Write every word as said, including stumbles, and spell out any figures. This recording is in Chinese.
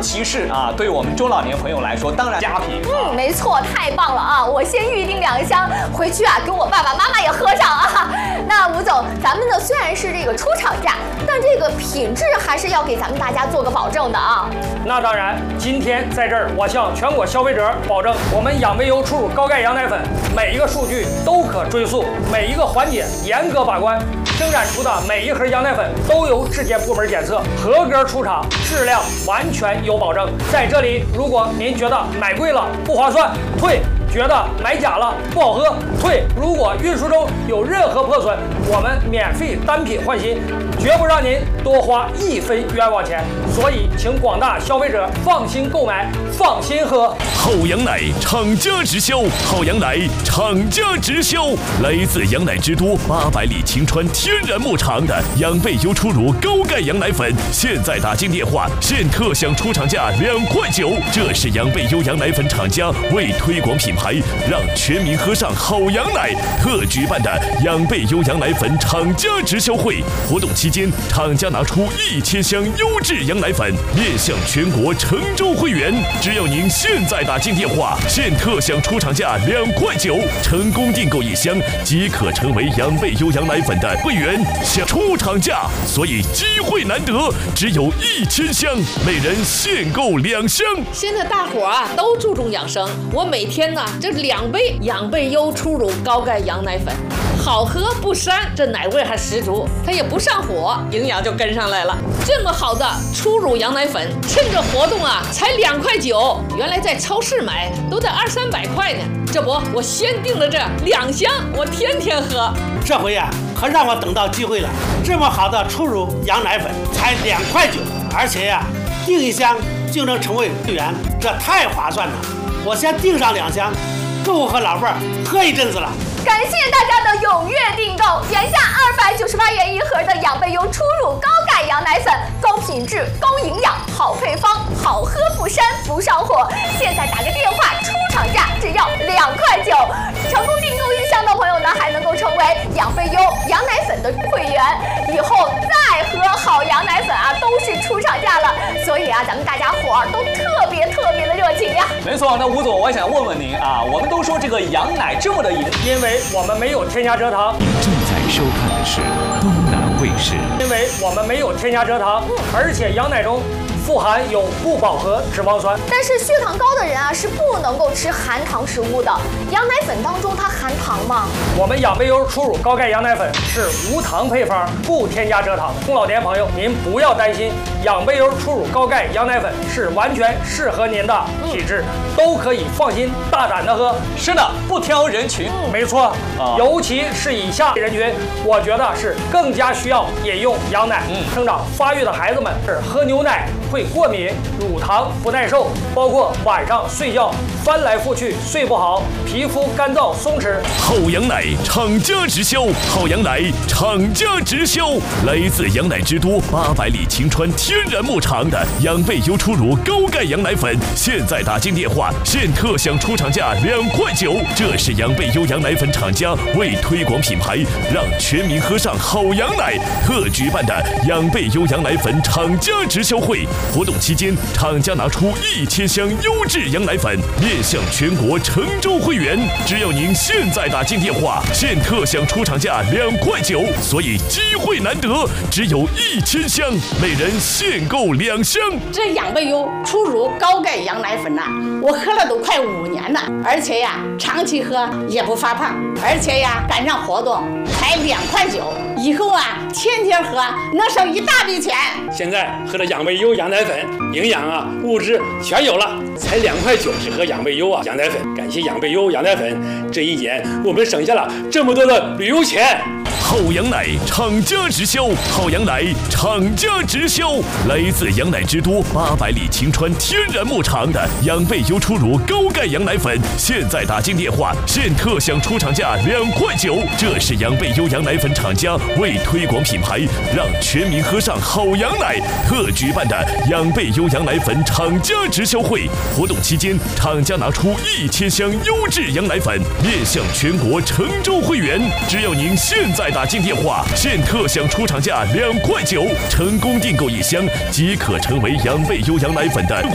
其是啊，对我们中老年朋友来说，当然佳品。 嗯，没错，太棒了啊！我先预定两箱，回去啊，给我爸爸妈妈也喝上啊。那吴总，咱们呢虽然是这个出厂价，但这个品质还是要给咱们大家做个保证的啊。 那当然，今天在这儿，我向全国消费者保证，我们养贝优初乳高钙羊奶粉每一个数据都可追溯，每一个环节严格把关。生产出的每一盒羊奶粉都由质检部门检测，合格出厂，质量完全有保证。在这里，如果您觉得买贵了不划算，退；觉得买假了不好喝，退。如果运输中有任何破损，我们免费单品换新，绝不让您多花一分冤枉钱。所以，请广大消费者放心购买，放心喝。 好羊奶，厂家直销；好羊奶，厂家直销。来自羊奶之都八百里晴川天然牧场的养贝优初乳高钙羊奶粉，现在打进电话，现特享出厂价两块九。这是养贝优羊奶粉厂家为推广品牌，让全民喝上好羊奶特举办的养贝优羊奶粉厂家直销会。活动期间，厂家拿出一千箱优质羊奶粉，面向全国成州会员。只要您现在打进电话，现特享出厂价两块九，成功订购一箱即可成为养贝优羊奶粉的会员。享出厂价，所以机会难得，只有一千箱，每人限购两箱。 现在大伙啊都注重养生，我每天呢这两杯养贝优初乳高钙羊奶粉，好喝不膻，这奶味还十足，它也不上火，营养就跟上来了。这么好的初乳羊奶粉，趁着活动啊才两块九，原来在超市买都得二三百块呢。这不，我先订了这两箱，我天天喝。 这回呀、啊，可让我等到机会了。这么好的初乳羊奶粉才两块九，而且呀、啊，订一箱就能成为会员，这太划算了。我先订上两箱，够和老伴儿喝一阵子了。 感谢大家的踊跃订购，原价二百九十八元一盒的养贝优初乳高钙羊奶粉，高品质、高营养、好配方，好喝不膻不上火。现在打个电话，出厂价只要两块九，成功订购一箱的朋友呢，还能够成为养贝优羊奶粉的会员，以后再喝好羊奶粉啊，都是出厂价了。所以啊，咱们大家伙儿都特别特别的热情呀。 没错，那吴总，我想问问您啊，我们都说这个羊奶这么的营， 因为我们没有添加蔗糖。 您正在收看的是东南卫视。 因为我们没有添加蔗糖，而且羊奶中富含有不饱和脂肪酸。 但是血糖高的人啊是不能够吃含糖食物的。羊奶粉当中它含糖吗？ 我们养贝优初乳高钙羊奶粉是无糖配方，不添加蔗糖。中老年朋友您不要担心，养贝优初乳高钙羊奶粉是完全适合您的体质，都可以放心大胆的喝。 是的，不挑人群。 嗯、没错、啊，尤其是以下人群，我觉得是更加需要饮用羊奶。嗯，生长发育的孩子们是喝牛奶会过敏、乳糖不耐受，包括晚上睡觉翻来覆去睡不好，皮肤干燥松弛。 好羊奶，厂家直销；好羊奶，厂家直销。来自羊奶之都八百里晴川天然牧场的养贝优初乳高钙羊奶粉，现在打进电话，现特享出厂价两块九。这是养贝优羊奶粉厂家为推广品牌，让全民喝上好羊奶特举办的养贝优羊奶粉厂家直销会。活动期间，厂家拿出一千箱优质羊奶粉，面向全国成州会员。只要您现在打进电话，现特享出厂价两块九，所以机会难得，只有一千箱，每人限购两箱。 这养贝优初乳高钙羊奶粉呐、啊，我喝了都快五年了，而且呀，长期喝也不发胖，而且呀，赶上活动才两块九，以后啊，天天喝能省一大笔钱。 现在喝了养贝优羊奶粉，营养啊物质全有了，才两块九只喝养贝优啊羊奶粉。感谢养贝优羊奶粉，这一年我们省下了这么多的旅游钱。 好羊奶，厂家直销；好羊奶，厂家直销。来自羊奶之都八百里晴川天然牧场的养贝优初乳高钙羊奶粉，现在打进电话，现特享出厂价两块九。这是养贝优羊奶粉厂家为推广品牌，让全民喝上好羊奶特举办的养贝优羊奶粉厂家直销会。活动期间，厂家拿出一千箱优质羊奶粉，面向全国成州会员。只要您现在打进电话，现特享出厂价两块九，成功订购一箱即可成为养贝优羊奶粉的